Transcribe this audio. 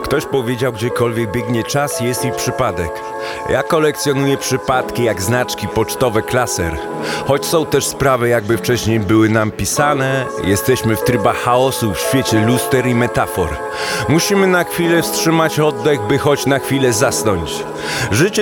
Ktoś powiedział, gdziekolwiek biegnie czas, jest i przypadek. Ja kolekcjonuję przypadki jak znaczki pocztowe klaser. Choć są też sprawy, jakby wcześniej były nam pisane, jesteśmy w trybach chaosu w świecie luster i metafor. Musimy na chwilę wstrzymać oddech, by choć na chwilę zasnąć. Życie